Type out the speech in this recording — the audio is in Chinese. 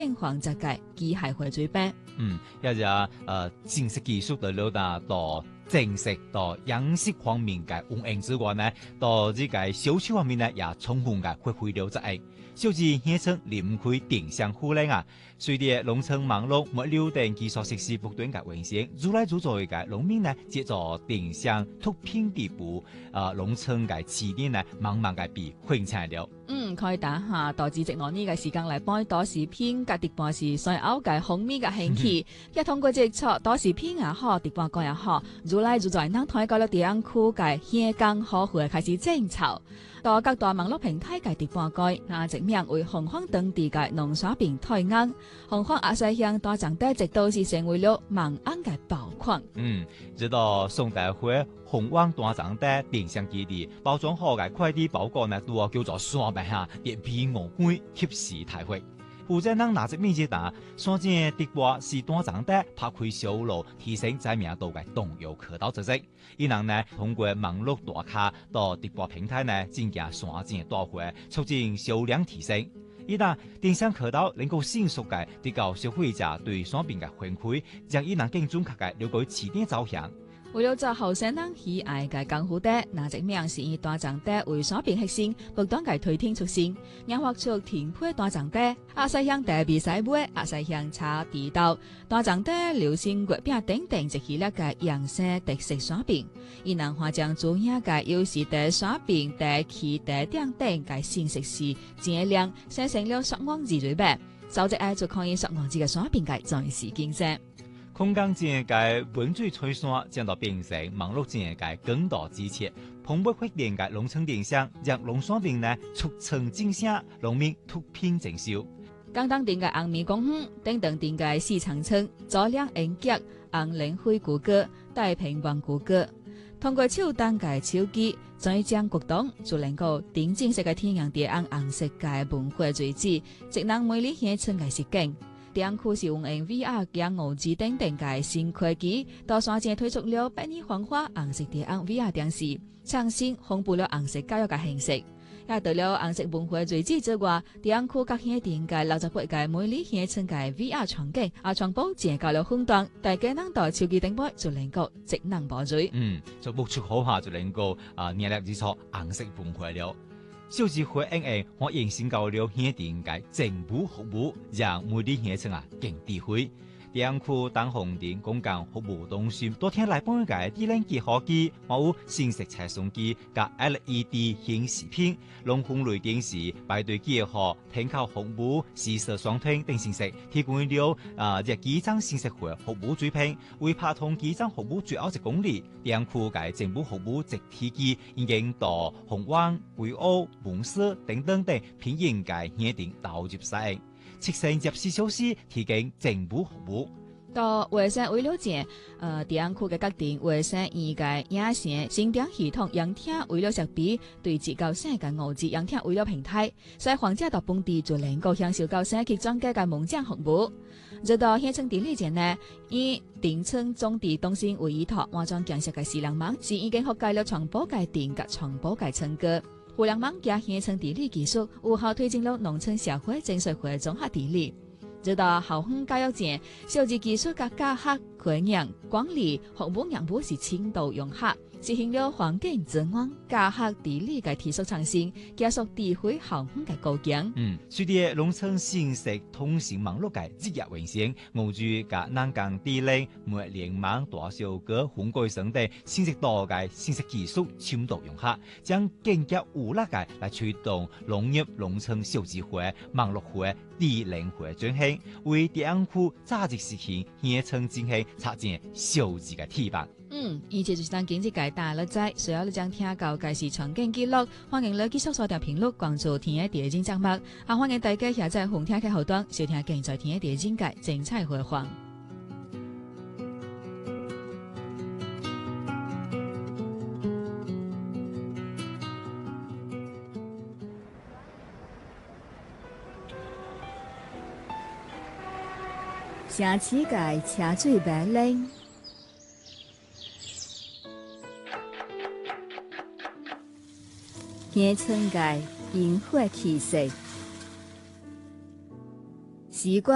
變化這個機械化水平。 一隻正式技術的了達到正式到樣式方面嘅運營之外呢，到呢個銷售方面呢，也充分嘅發揮了作用。小至縣城臨開定向護理啊，隨着農村網絡物流等基礎設施不斷嘅完善，越來越多嘅農民呢，接咗定向脫貧地步，農村嘅資源呢，慢慢嘅被分產了。 可以打下導致直落呢個時間嚟幫多時偏隔啲半時所有嘅紅米嘅興起，一通過接觸多時偏也好，啲半個也好，越來越在能台嗰個地區嘅鄉間好戶開始爭吵。到各大網絡平台嘅啲半個，直名為紅荒等地嘅農產品台硬，紅荒阿西鄉大長得直到是成為了萬安嘅寶礦。 直到宋代會紅汪大長得定向基地包裝好嘅快遞包裹呢，都叫做刷白下，連皮鵝龜貼時太會。負責人拿着面接打，所見的話是大長得拍開小路，提升知名度嘅重要渠道之一。伊人呢通過網絡大咖到直播平台呢，進行刷件大會，促進銷量提升。伊旦電商渠道能夠迅速嘅提高消費者對商品嘅反饋，將伊人更準確嘅了解市場走向。 為了做後生人喜愛嘅功夫的，那隻名是以大長的為商品核心，不斷嘅推天出新，也畫出甜配大長的阿西鄉特別使買，阿西鄉茶地道，大長的流行月餅等等一系列嘅養生特色商品，伊能話將主要嘅優勢的商品的起的等等嘅新食是盡量生成了雙網字嘴白，就只愛就可以雙網字嘅商品嘅暫時競爭。 空間間嘅溫水吹散將到變成網絡間嘅更大支持，蓬勃發展嘅農村電商，讓農產品呢促成經濟，農民脫貧增收。 簡單點嘅紅米公園，等等點嘅市場村，左兩銀腳，紅蓮灰谷歌，大平黃谷歌，通過手動嘅手機，再將國東就能夠定正式嘅天然地紅紅色嘅文化遺址，職能每里鄉村嘅實景。地區是運營 VR 加5G 等等嘅新科技，到山間推出了百年黃花紅色地紅 VR 電視，創新豐富了紅色教育嘅形式。也除了紅色文化遺址之外，地區各鄉鎮嘅68個每里鄉村嘅 VR 場景，全部建構了分段，大家能到手機頂部就能夠職能保水。 就目出好下就能夠建立基礎紅色文化了。小智慧 NA 我延伸到了鄉鎮嘅政府服務，讓每里鄉村更智慧。地區當紅電公共服務中心多天來幫嘅智能結合機，有新式測送機加 LED 顯示屏、龍鳳雷電視、排隊結合、停靠服務、時時雙聽等信息，提供了日基站信息化服務水平。為拍通基站服務最後1公里，地區嘅政府服務直體機已經到紅灣、貴澳、門市等等的偏遠嘅鄉鎮導入使用。7成24小時提供政府服務。 到衛生為了解，地區嘅各地衛生院嘅野生新店系統陽聽為了設備，對接到省嘅5G陽聽為了平台，使患者到本地就能夠享受到省級專家嘅門診服務。直到縣城地理前呢，以定村種地中心為依託，換裝建設嘅視量網是已經覆蓋了傳播界電及傳播界村個。互聯網加縣城地理技術，有效推進了農村社會正社會綜合地理。直到校園教育前，數字技術嘅教學、培養、管理、服務業務是深度融合，實現了環境資源、教學地理嘅技術創新，加速智慧校園嘅構建。 隨着農村信息通信網絡嘅日益完善，5G嘅南港地理、物聯網、大數據、雲計算等信息多嘅信息技術深度融合，將更加有力嘅來推動農業、農村數字化、網絡化、智能化轉型，為地區早日實現鄉村振興插進數字嘅提拔。 以前就是當經濟界大了在，需要你將聽到嘅是場景記錄，歡迎你繼續鎖定頻率關注天一地精節目，歡迎大家下載紅聽嘅後端收聽更在天一地精嘅精彩回放。城市界車水馬龍，鄉村界煙火氣息，時光